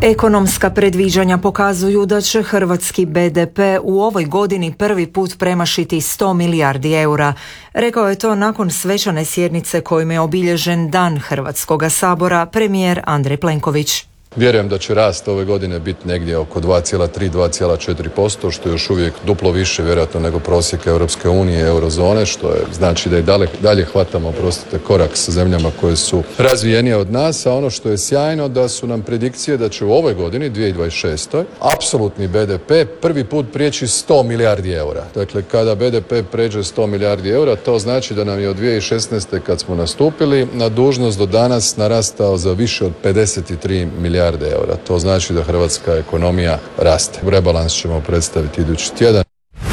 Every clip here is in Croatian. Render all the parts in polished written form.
Ekonomska predviđanja pokazuju da će hrvatski BDP u ovoj godini prvi put premašiti 100 milijardi eura. Rekao je to nakon svečane sjednice kojim je obilježen Dan Hrvatskoga sabora premijer Andrej Plenković. Vjerujem da će rast ove godine biti negdje oko 2,3-2,4%, što je još uvijek duplo više vjerojatno nego prosjek Europske unije i eurozone, što je znači da i dalje hvatamo korak sa zemljama koje su razvijenije od nas, a ono što je sjajno da su nam predikcije da će u ovoj godini, 2026. apsolutni BDP prvi put prijeći 100 milijardi eura. Dakle, kada BDP pređe 100 milijardi eura, to znači da nam je od 2016. kad smo nastupili na dužnost do danas narastao za više od 53 milijarde eura. To znači da hrvatska ekonomija raste. Rebalans ćemo predstaviti idući tjedan.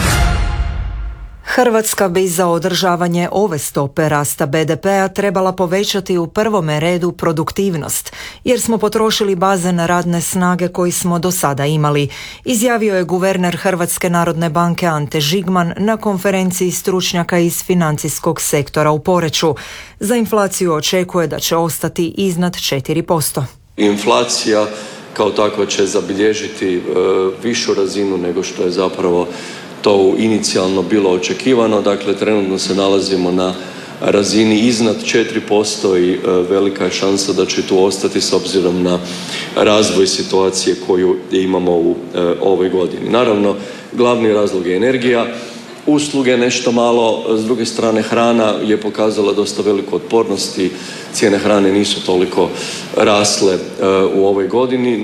Hrvatska bi za održavanje ove stope rasta BDP-a trebala povećati u prvome redu produktivnost, jer smo potrošili bazen radne snage koji smo do sada imali, izjavio je guverner Hrvatske narodne banke Ante Žigman na konferenciji stručnjaka iz financijskog sektora u Poreču. Za inflaciju očekuje da će ostati iznad 4%. Inflacija kao takva će zabilježiti višu razinu nego što je zapravo to inicijalno bilo očekivano. Dakle, trenutno se nalazimo na razini iznad 4% i velika je šansa da će tu ostati s obzirom na razvoj situacije koju imamo u ovoj godini. Naravno, glavni razlog je energija, usluge nešto malo, s druge strane hrana je pokazala dosta veliku otpornost i cijene hrane nisu toliko rasle u ovoj godini.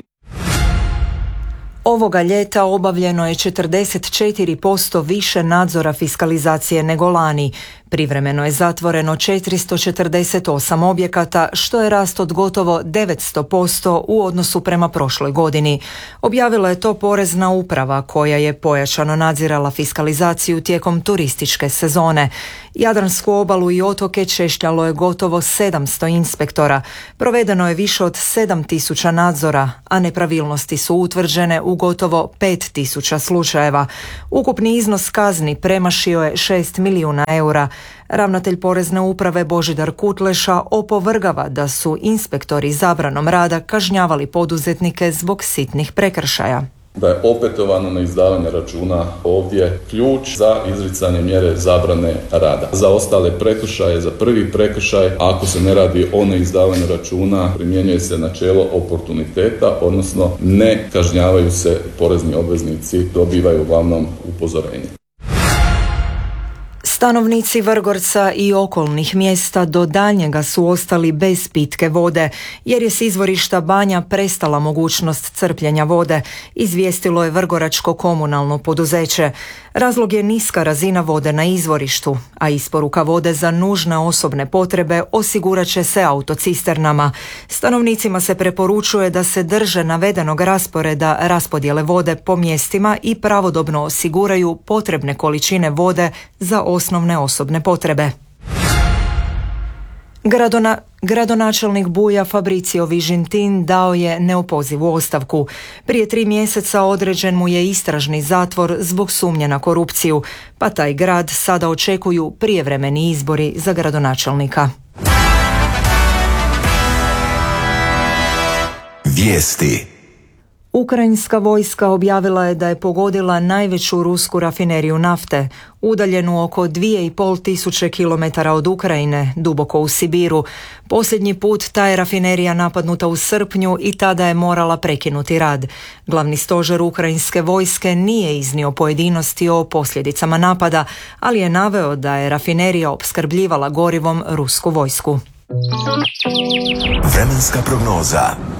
Ovoga ljeta obavljeno je 44% više nadzora fiskalizacije nego lani. Privremeno je zatvoreno 448 objekata, što je rast od gotovo 900% u odnosu prema prošloj godini. Objavila je to Porezna uprava koja je pojačano nadzirala fiskalizaciju tijekom turističke sezone. Jadransku obalu i otoke češljalo je gotovo 700 inspektora. Provedeno je više od 7.000 nadzora, a nepravilnosti su utvrđene u gotovo 5.000 slučajeva. Ukupni iznos kazni premašio je 6 milijuna eura. Ravnatelj Porezne uprave Božidar Kutleša opovrgava da su inspektori zabranom rada kažnjavali poduzetnike zbog sitnih prekršaja. Da je opetovano neizdavanje računa ovdje ključ za izricanje mjere zabrane rada. Za ostale prekršaje, za prvi prekršaj, ako se ne radi o neizdavanju računa, primjenjuje se načelo oportuniteta, odnosno ne kažnjavaju se porezni obveznici, dobivaju uglavnom upozorenje. Stanovnici Vrgorca i okolnih mjesta do daljnjega su ostali bez pitke vode, jer je s izvorišta Banja prestala mogućnost crpljenja vode, izvijestilo je Vrgoračko komunalno poduzeće. Razlog je niska razina vode na izvorištu, a isporuka vode za nužne osobne potrebe osigurat će se autocisternama. Stanovnicima se preporučuje da se drže navedenog rasporeda raspodjele vode po mjestima i pravodobno osiguraju potrebne količine vode za osnovne osobne potrebe. Gradonačelnik Buja Fabrizio Vižintin dao je neopozivu ostavku. Prije 3 mjeseca određen mu je istražni zatvor zbog sumnje na korupciju, pa taj grad sada očekuju prijevremeni izbori za gradonačelnika. Vijesti. Ukrajinska vojska objavila je da je pogodila najveću rusku rafineriju nafte, udaljenu oko 2500 km od Ukrajine, duboko u Sibiru. Posljednji put ta je rafinerija napadnuta u srpnju i tada je morala prekinuti rad. Glavni stožer ukrajinske vojske nije iznio pojedinosti o posljedicama napada, ali je naveo da je rafinerija opskrbljivala gorivom rusku vojsku. Vremenska prognoza.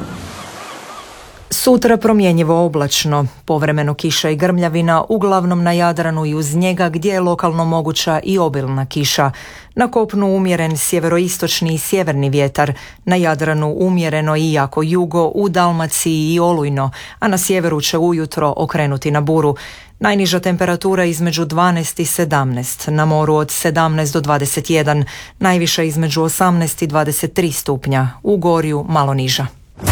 Sutra promjenjivo oblačno, povremeno kiša i grmljavina, uglavnom na Jadranu i uz njega gdje je lokalno moguća i obilna kiša. Na kopnu umjeren sjeveroistočni i sjeverni vjetar, na Jadranu umjereno i jako jugo, u Dalmaciji i olujno, a na sjeveru će ujutro okrenuti na buru. Najniža temperatura između 12 i 17, na moru od 17 do 21, najviša između 18 i 23 stupnja, u Gorju malo niža.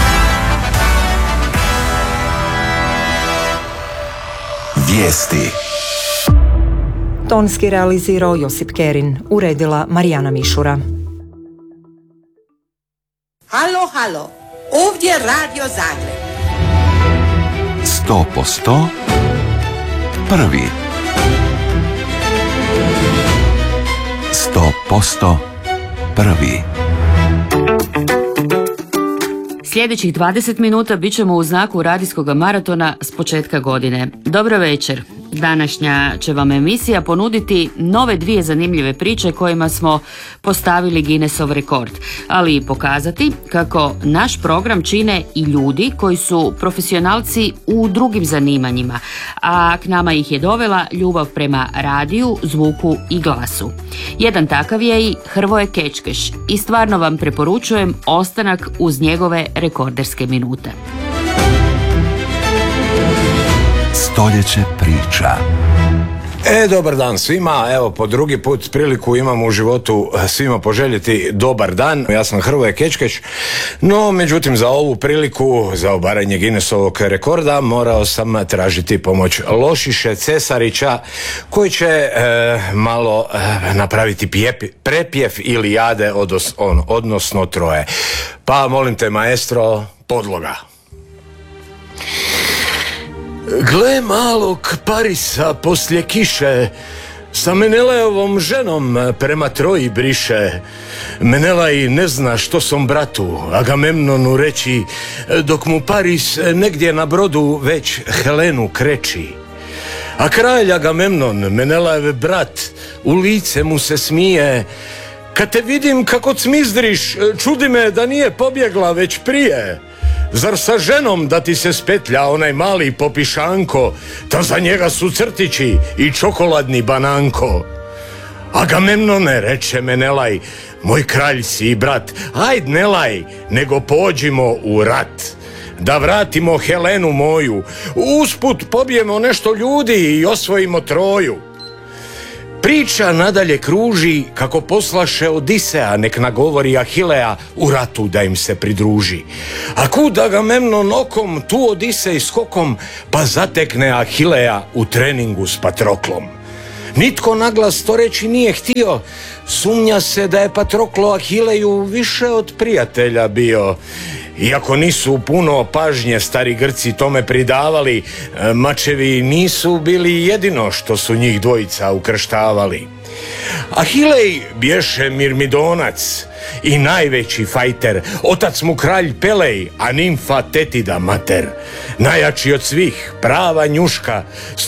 Vijesti. Tonski realizirao Josip Kerin, uredila Marijana Mišura. Halo, halo, ovdje Radio Zagreb. 100% prvi. 100% prvi. Sljedećih 20 minuta bit ćemo u znaku radijskog maratona s početka godine. Dobro večer. Današnja će vam emisija ponuditi nove 2 zanimljive priče kojima smo postavili Guinnessov rekord, ali i pokazati kako naš program čine i ljudi koji su profesionalci u drugim zanimanjima, a k nama ih je dovela ljubav prema radiju, zvuku i glasu. Jedan takav je i Hrvoje Kečkeš i stvarno vam preporučujem ostanak uz njegove rekorderske minute. Stoljeće priča. Dobar dan svima, evo po drugi put priliku imam u životu svima poželjeti dobar dan. Ja sam Hrvoje Kečkeš, no međutim za ovu priliku, za obaranje Guinnessovog rekorda morao sam tražiti pomoć Lošiše Cesarića koji će malo napraviti prepjev Ilijade, odnosno Troje. Pa molim te maestro, podloga. Gle malog Parisa poslje kiše, sa Menelajevom ženom prema Troji briše. Menelaj ne zna što sam bratu Agamemnonu reći, dok mu Paris negdje na brodu već Helenu kreći. A kralj Agamemnon, Menelajev brat, u lice mu se smije. Kad te vidim kako cmizdriš, čudi me da nije pobjegla već prije. Zar sa ženom da ti se spetlja onaj mali popišanko, ta za njega su crtići i čokoladni bananko. Agamemnone, reče Menelaj, moj kralj si i brat, ajd Nelaj, nego pođimo u rat. Da vratimo Helenu moju, usput pobijemo nešto ljudi i osvojimo Troju. Priča nadalje kruži kako poslaše Odiseja nek nagovori Ahilea u ratu da im se pridruži. A kud Agamemnon okom, tu Odisej skokom, pa zatekne Ahilea u treningu s Patroklom. Nitko naglas to reći nije htio, sumnja se da je Patroklo Ahileju više od prijatelja bio. Iako nisu puno pažnje stari Grci tome pridavali, mačevi nisu bili jedino što su njih dvojica ukrštavali. Ahilej bješe Mirmidonac i najveći fajter, otac mu kralj Pelej, a nimfa Tetida mater. Najjači od svih, prava njuška,